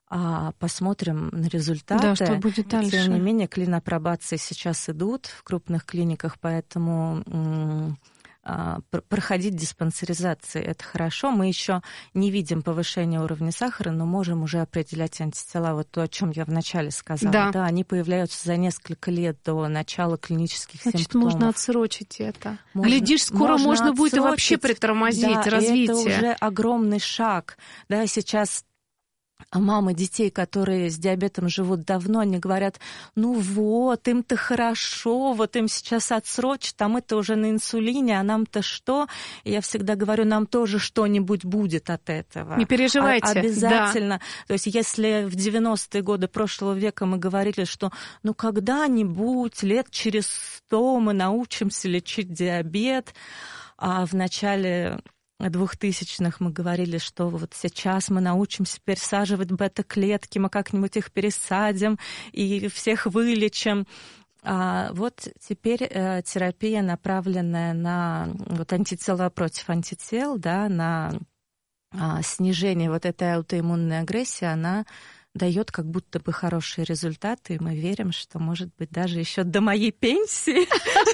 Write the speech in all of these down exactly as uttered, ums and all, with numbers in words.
а посмотрим на результаты. Да, что будет дальше. Тем не менее, клинопробации сейчас идут в крупных клиниках, поэтому м- проходить диспансеризации — это хорошо. Мы еще не видим повышения уровня сахара, но можем уже определять антитела. Вот то, о чем я вначале сказала. Да. Да, они появляются за несколько лет до начала клинических Значит, симптомов. можно отсрочить это. Можно, Глядишь, скоро можно, можно будет и вообще притормозить да, развитие. Это уже огромный шаг. Да, сейчас мамы детей, которые с диабетом живут давно, они говорят: ну вот, им-то хорошо, вот им сейчас отсрочат, а мы-то уже на инсулине, а нам-то что? И я всегда говорю, нам тоже что-нибудь будет от этого. Не переживайте. А- обязательно. Да. То есть если в девяностые годы прошлого века мы говорили, что ну когда-нибудь, лет через сто мы научимся лечить диабет, а в начале двухтысячных мы говорили, что вот сейчас мы научимся пересаживать бета-клетки, мы как-нибудь их пересадим и всех вылечим. А вот теперь э, терапия, направленная на вот, антитела против антител, да, на а, снижение вот этой аутоиммунной агрессии, она дает как будто бы хорошие результаты, и мы верим, что, может быть, даже еще до моей пенсии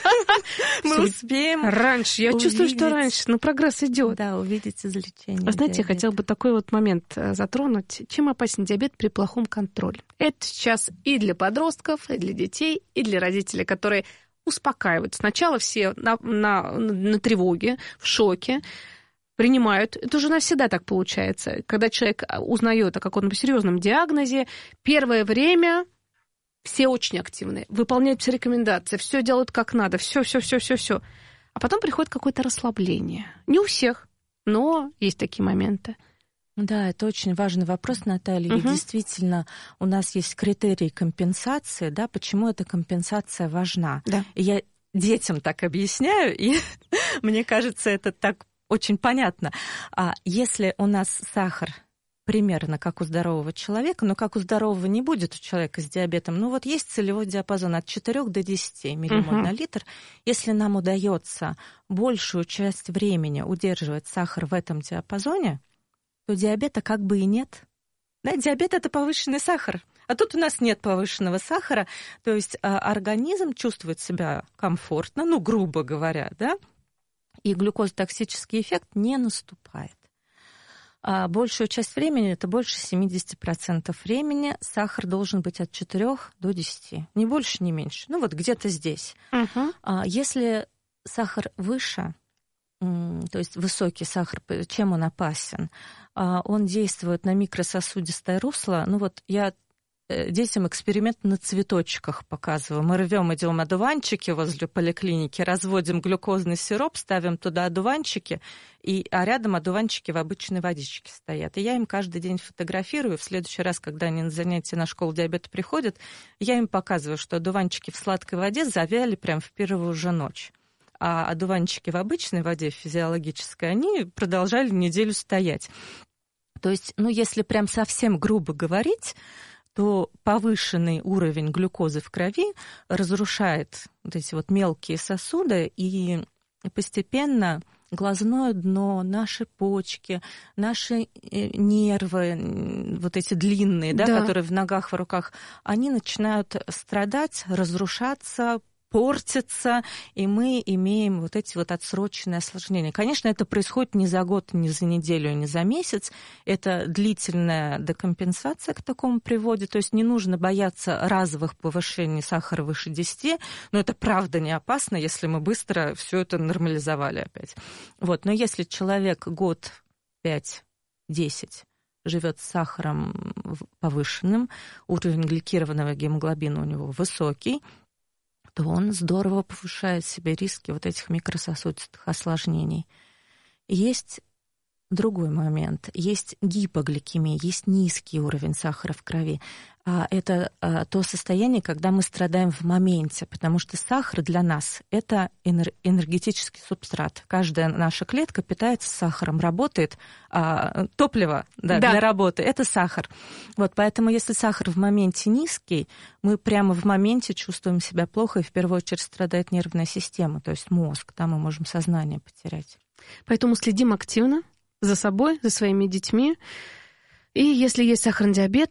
мы успеем раньше. Я чувствую, что раньше, но прогресс идет. Да, увидеть излечение. Вы знаете, я хотела бы такой вот момент затронуть. Чем опасен диабет при плохом контроле? Это сейчас и для подростков, и для детей, и для родителей, которые успокаивают. Сначала все на, на, на тревоге, в шоке, принимают. Это уже навсегда так получается. Когда человек узнает о каком-то серьезном диагнозе, первое время все очень активны, выполняют все рекомендации, все делают как надо, все, все, все, все, все. А потом приходит какое-то расслабление. Не у всех, но есть такие моменты. Да, это очень важный вопрос, Наталья. Угу. И действительно, у нас есть критерии компенсации, да, почему эта компенсация важна. Да. И я детям так объясняю, и мне кажется, это так очень понятно. А если у нас сахар примерно как у здорового человека, но как у здорового не будет у человека с диабетом, ну вот есть целевой диапазон от четырёх до десяти миллимоль uh-huh. на литр. Если нам удается большую часть времени удерживать сахар в этом диапазоне, то диабета как бы и нет. Да, диабет — это повышенный сахар. А тут у нас нет повышенного сахара, то есть организм чувствует себя комфортно, ну, грубо говоря, да, и глюкозотоксический эффект не наступает. А большую часть времени, это больше семьдесят процентов времени, сахар должен быть от четырёх до десяти. Не больше, не меньше. Ну вот где-то здесь. Uh-huh. А если сахар выше, то есть высокий сахар, чем он опасен? Он действует на микрососудистое русло. Ну вот я детям эксперимент на цветочках показываю. Мы рвем, идем одуванчики возле поликлиники, разводим глюкозный сироп, ставим туда одуванчики, и, а рядом одуванчики в обычной водичке стоят. И я им каждый день фотографирую. В следующий раз, когда они на занятия на школу диабета приходят, я им показываю, что одуванчики в сладкой воде завяли прям в первую же ночь. А одуванчики в обычной воде, физиологической, они продолжали неделю стоять. То есть, ну, если прям совсем грубо говорить, то повышенный уровень глюкозы в крови разрушает вот эти вот мелкие сосуды, и постепенно глазное дно, наши почки, наши нервы, вот эти длинные, да, да. которые в ногах, в руках, они начинают страдать, разрушаться, портится, и мы имеем вот эти вот отсроченные осложнения. Конечно, это происходит не за год, не за неделю, не за месяц. Это длительная декомпенсация к такому приводит. То есть не нужно бояться разовых повышений сахара выше десяти, но это правда не опасно, если мы быстро все это нормализовали опять. Вот. Но если человек год, пять, десять живет с сахаром повышенным, уровень гликированного гемоглобина у него высокий, то он здорово повышает себе риски вот этих микрососудистых осложнений. Есть другой момент. Есть гипогликемия, есть низкий уровень сахара в крови. Это то состояние, когда мы страдаем в моменте, потому что сахар для нас — это энергетический субстрат. Каждая наша клетка питается сахаром, работает, а топливо да, да. для работы — это сахар. Вот, поэтому если сахар в моменте низкий, мы прямо в моменте чувствуем себя плохо, и в первую очередь страдает нервная система, то есть мозг, да, мы можем сознание потерять. Поэтому следим активно за собой, за своими детьми. И если есть сахарный диабет,